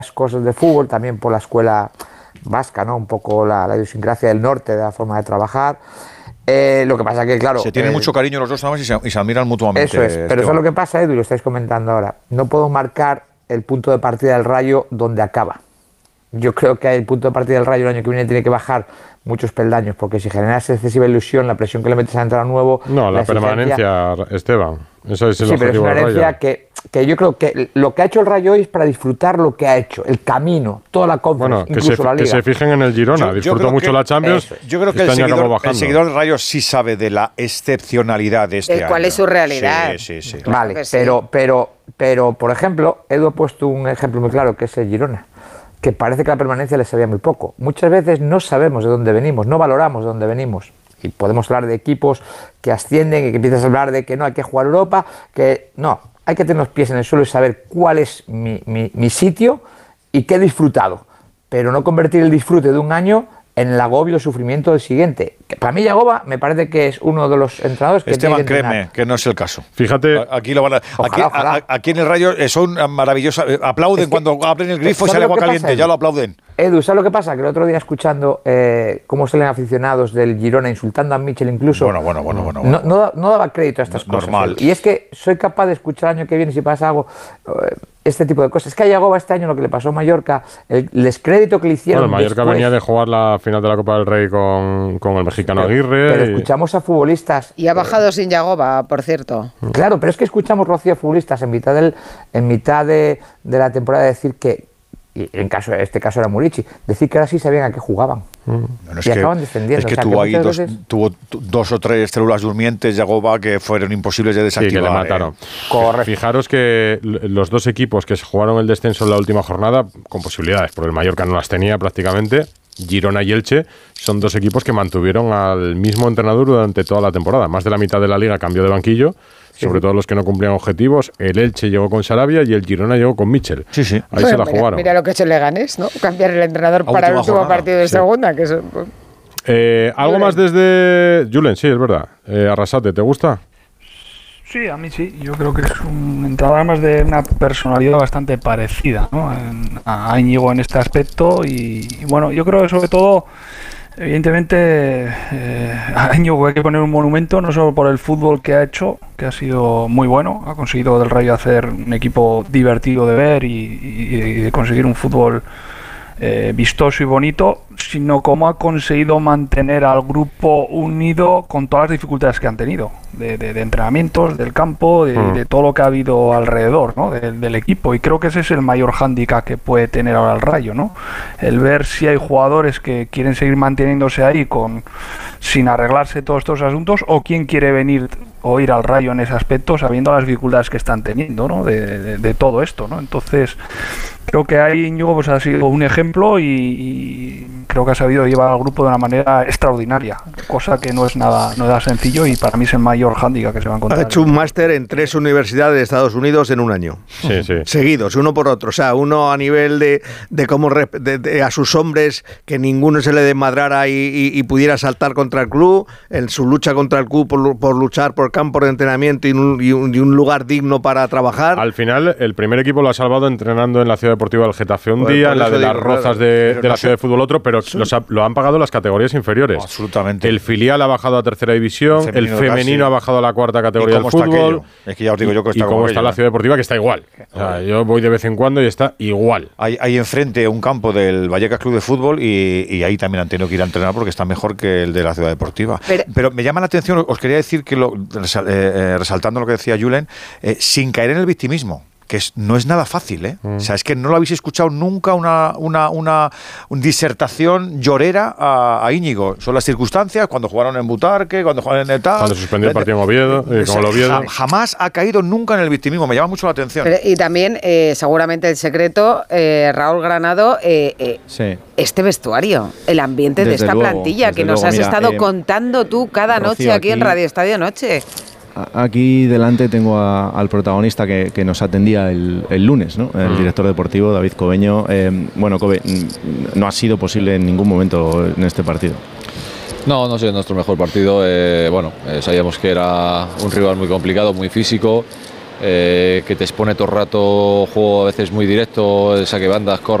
cosas de fútbol, también por la escuela vasca, ¿no? Un poco la idiosincrasia del norte, de la forma de trabajar. Lo que pasa que, claro... Se tienen mucho cariño los dos además y se admiran mutuamente. Eso es, pero eso es lo que pasa, Edu, y lo estáis comentando ahora. No puedo marcar el punto de partida del Rayo donde acaba. Yo creo que el punto de partida del Rayo el año que viene tiene que bajar muchos peldaños, porque si generas excesiva ilusión, la presión que le metes a entrar nuevo... No, la permanencia, Esteban. Eso es el sí, pero es una objetivo del herencia que yo creo que lo que ha hecho el Rayo hoy es para disfrutar lo que ha hecho, el camino, toda la Conference, incluso la Liga. Que se fijen en el Girona, disfrutó mucho la Champions. Yo creo que el seguidor del Rayo sí sabe de la excepcionalidad de este año. ¿Cuál es su realidad? Sí. Vale, pero, por ejemplo, Edu ha puesto un ejemplo muy claro, que es el Girona, que parece que la permanencia le sabía muy poco. Muchas veces no sabemos de dónde venimos, no valoramos de dónde venimos. Y podemos hablar de equipos que ascienden y que empiezas a hablar de que no hay que jugar Europa, que no, hay que tener los pies en el suelo y saber cuál es mi sitio y qué he disfrutado, pero no convertir el disfrute de un año en el agobio o sufrimiento del siguiente. Que para mí Yagoba me parece que es uno de los entrenadores que Esteban, tiene que créeme que no es el caso. Fíjate, aquí lo van a, ojalá. aquí en el Rayo son maravillosas, aplauden cuando abren el grifo y sale agua caliente, pasa, ya lo aplauden. Edu, ¿sabes lo que pasa? Que el otro día escuchando cómo salen aficionados del Girona insultando a Michel incluso, bueno. No daba crédito a estas cosas. Normal. Y es que soy capaz de escuchar el año que viene si pasa algo, este tipo de cosas. Es que a Yagoba este año lo que le pasó a Mallorca, el descrédito que le hicieron. Bueno, Mallorca venía de jugar la final de la Copa del Rey con el mexicano Aguirre. Pero escuchamos a futbolistas. Y ha bajado sin Yagoba, por cierto. Claro, pero es que escuchamos, Rocío, a futbolistas en mitad de la temporada decir que, y este caso era Murici, decir que ahora sí sabían a qué jugaban. Y acaban descendiendo. Es que tuvo dos o tres células durmientes, Yagoba, que fueron imposibles de desactivar. Sí, que le mataron. Correcto. Fijaros que los dos equipos que se jugaron el descenso en la última jornada, con posibilidades, porque el Mallorca no las tenía prácticamente, Girona y Elche, son dos equipos que mantuvieron al mismo entrenador durante toda la temporada. Más de la mitad de la liga cambió de banquillo, sobre todo los que no cumplían objetivos. El Elche llegó con Sarabia y el Girona llegó con Michel. Sí. Ahí se la jugaron. Mira lo que ha hecho Leganés, ¿no? Cambiar el entrenador para el último partido de segunda. Que es, algo más desde Julen, sí, es verdad. Arrasate, ¿te gusta? Sí, a mí sí. Yo creo que es un entrenador además de una personalidad bastante parecida, ¿no? A Íñigo en este aspecto y bueno, yo creo que sobre todo, evidentemente, a Íñigo hay que poner un monumento no solo por el fútbol que ha hecho, que ha sido muy bueno, ha conseguido del Rayo hacer un equipo divertido de ver y de conseguir un fútbol vistoso y bonito, sino cómo ha conseguido mantener al grupo unido con todas las dificultades que han tenido, de entrenamientos, del campo, de todo lo que ha habido alrededor, ¿no? del equipo. Y creo que ese es el mayor hándicap que puede tener ahora el Rayo, ¿no? El ver si hay jugadores que quieren seguir manteniéndose ahí sin arreglarse todos estos asuntos, o quién quiere venir o ir al Rayo en ese aspecto sabiendo las dificultades que están teniendo, ¿no? de todo esto, ¿no? Entonces creo que ahí Íñigo pues ha sido un ejemplo y creo que ha sabido llevar al grupo de una manera extraordinaria, cosa que no es nada sencillo, y para mí es el mayor hándicap que se va a encontrar. Ha hecho un máster en 3 universidades de Estados Unidos en un año. Sí. Seguidos, uno por otro. O sea, uno a nivel de cómo a sus hombres, que ninguno se le desmadrara y pudiera saltar contra el club, en su lucha contra el club por luchar por campos de entrenamiento y un lugar digno para trabajar. Al final, el primer equipo lo ha salvado entrenando en la Ciudad Deportiva del Getafe un día, en la de las Rozas de la Ciudad de Fútbol otro, pero lo han pagado las categorías inferiores. Absolutamente. El filial ha bajado a tercera división, el femenino ha bajado a la cuarta categoría del fútbol. Es que ya os digo yo que está cómo está la Ciudad Deportiva, que está igual. O sea, yo voy de vez en cuando y está igual. Hay enfrente un campo del Vallecas Club de Fútbol y ahí también han tenido que ir a entrenar porque está mejor que el de la Ciudad Deportiva. Pero me llama la atención, os quería decir que resaltando lo que decía Julen, sin caer en el victimismo, que no es nada fácil, ¿eh? O sea, es que no lo habéis escuchado nunca una disertación llorera a Íñigo. Son las circunstancias, cuando jugaron en Butarque, cuando jugaron en Etá. Cuando suspendió el partido en Oviedo, como el Oviedo. Jamás ha caído nunca en el victimismo, me llama mucho la atención. Y también, seguramente el secreto, Raúl Granado, este vestuario, el ambiente de esta plantilla que nos has estado contando tú cada noche aquí en Radio Estadio Noche. Aquí delante tengo al protagonista que nos atendía el lunes, ¿no? El director deportivo, David Cobeño. Bueno, Kobe, no ha sido posible en ningún momento en este partido. No ha sido nuestro mejor partido. Sabíamos que era un rival muy complicado, muy físico. que te expone todo el rato, juego a veces muy directo, saque bandas,